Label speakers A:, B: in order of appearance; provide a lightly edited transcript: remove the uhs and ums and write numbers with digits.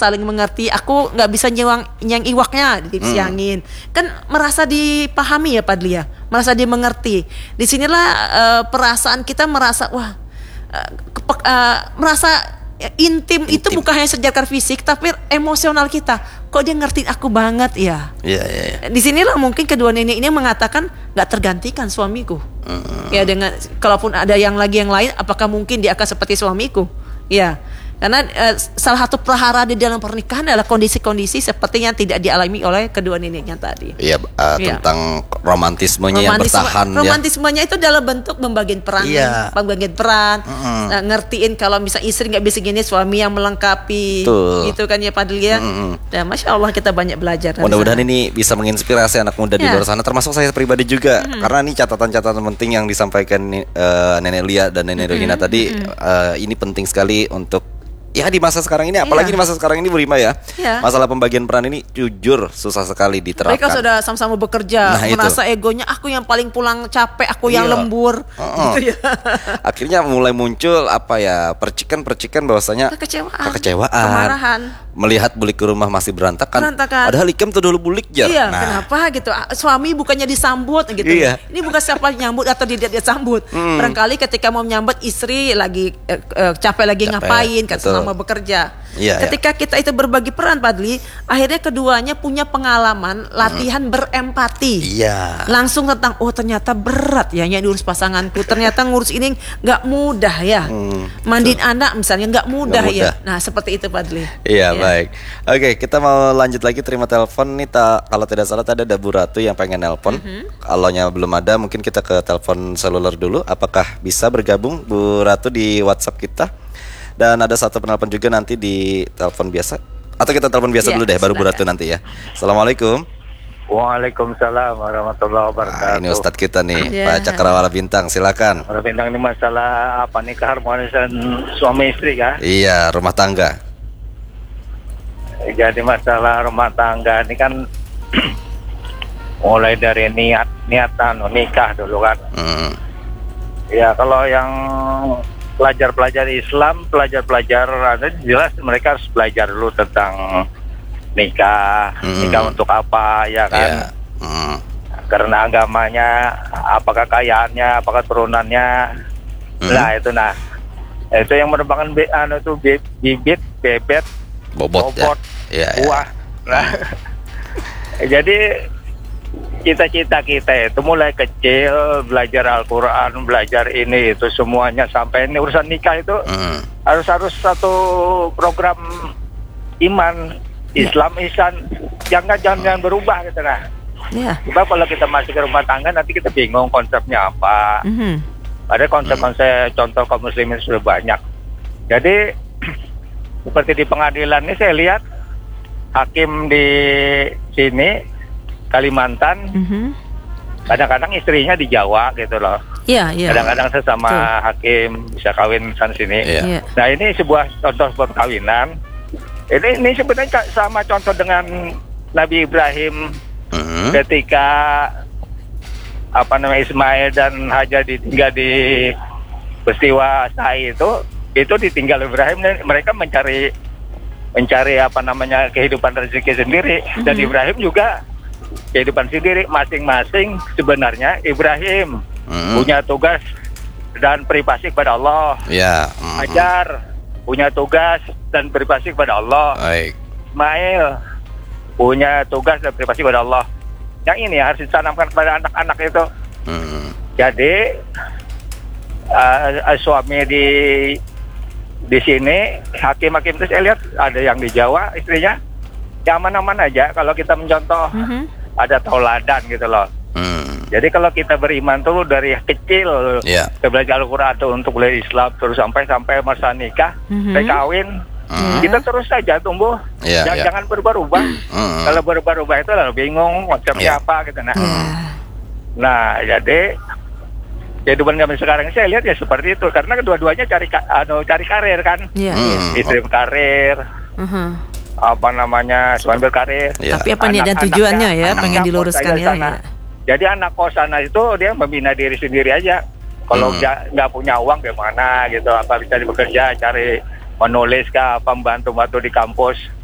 A: saling mengerti. Aku nggak bisa nyang iwaknya, disiangin. Kan merasa dipahami ya Padli ya, merasa dimengerti. Disinilah perasaan kita merasa merasa intim itu bukan hanya sejarah fisik, tapi emosional kita. Kok dia ngertiin aku banget ya?
B: Iya.
A: Disinilah mungkin kedua nenek ini mengatakan nggak tergantikan suamiku. Ya dengan kalaupun ada yang lain, apakah mungkin dia akan seperti suamiku? Ya. Karena salah satu prahara di dalam pernikahan adalah kondisi-kondisi seperti yang tidak dialami oleh kedua neneknya tadi.
B: Iya, tentang romantismenya yang bertahan.
A: Romantismenya itu dalam bentuk membagian peran, ngertiin kalau bisa istri nggak bisa gini, suami yang melengkapi, gitu kan ya Padli ya. Dan Masya Allah kita banyak belajar.
B: Mudah-mudahan ini bisa menginspirasi anak muda di luar sana, termasuk saya pribadi juga. Karena ini catatan-catatan penting yang disampaikan Nenek Lia dan Nenek Regina tadi, ini penting sekali untuk ya di masa sekarang ini, apalagi di masa sekarang ini Bu Rima ya. Masalah pembagian peran ini jujur susah sekali diterapkan.
A: Mereka sudah sama-sama bekerja, merasa egonya aku yang paling pulang capek, aku yang lembur. Gitu ya.
B: Akhirnya mulai muncul percikan bahwasanya kekecewaan,
A: kemarahan.
B: Melihat bulik ke rumah masih berantakan. Padahal Ikem tuh dulu bulik jar.
A: Iya, kenapa gitu? Suami bukannya disambut gitu. Ini bukan siapa nyambut atau dia sambut. Barangkali ketika mau menyambut istri lagi capek lagi ngapain kan selama bekerja. Ketika kita itu berbagi peran Padli, akhirnya keduanya punya pengalaman latihan berempati. Langsung tentang ternyata berat ya yang diurus pasanganku. Ternyata ngurus ini nggak mudah ya. Mandiin anak misalnya nggak mudah ya. Nah, seperti itu Padli.
B: Baik. Oke, kita mau lanjut lagi terima telepon nih. Kalau tidak salah tadi ada Bu Ratu yang pengen nelpon. Kalau belum ada, mungkin kita ke telepon seluler dulu. Apakah bisa bergabung Bu Ratu di WhatsApp kita? Dan ada satu penelpon juga nanti di telepon biasa. Atau kita telepon biasa dulu deh, baru Bu Ratu nanti ya. Assalamualaikum.
C: Waalaikumsalam warahmatullahi wabarakatuh.
B: Ini Ustadz kita nih, Pak Cakrawala Bintang, silakan.
C: Bintang ini masalah apa nih, keharmonisan suami istri kan?
B: Iya, rumah tangga.
C: Jadi masalah rumah tangga ini kan mulai dari niatan nikah dulu kan. Ya kalau yang pelajar Islam, pelajar ada jelas mereka harus belajar dulu tentang nikah untuk apa ya kan? Karena agamanya, apakah kekayaannya, apakah turunannya, itu yang merupakan bibit, bebet, bobot, buah. Jadi cita-cita kita itu mulai kecil belajar Al-Quran, belajar ini itu semuanya sampai ini urusan nikah itu harus satu program iman Islam jangan berubah gitu nah. Sebab kalau kita masuk ke rumah tangga nanti kita bingung konsepnya apa. Ada konsep-konsep contoh kaum muslimin sudah banyak. Jadi seperti di pengadilan ini saya lihat hakim di sini Kalimantan kadang-kadang istrinya di Jawa gitu loh. Kadang-kadang sesama hakim bisa kawin sana sini. Nah ini sebuah contoh perkawinan. Ini sebenarnya sama contoh dengan Nabi Ibrahim ketika Ismail dan Hajar ditinggal di peristiwa Sa'i itu ditinggal Ibrahim dan mereka mencari kehidupan rezeki sendiri. Dan Ibrahim juga kehidupan sendiri masing-masing. Sebenarnya Ibrahim punya tugas dan privasi kepada Allah. Hajar punya tugas dan privasi kepada Allah. Ismail punya tugas dan privasi kepada Allah. Yang ini harus ditanamkan kepada anak-anak itu. Jadi suami di sini hakim-hakim itu saya lihat ada yang di Jawa istrinya yang aman-aman aja. Kalau kita mencontoh ada tauladan gitu loh. Jadi kalau kita beriman tuh dari kecil kita belajar Al-Quran tuh untuk belajar Islam terus sampai masa nikah, kawin, kita terus saja tumbuh. Jangan berubah-ubah. Kalau berubah-ubah itu lalu bingung konsepnya apa gitu nah jadi kehidupan kami sekarang saya lihat ya seperti itu karena kedua-duanya cari karir kan. Istri berkarir, suami berkarir.
A: Tapi apa niat dan tujuannya ya pengen diluruskan ya.
C: Jadi anak kos sana itu dia membina diri sendiri aja. Kalau nggak punya uang gimana gitu, apa bisa bekerja cari menulis kah, membantu di kampus.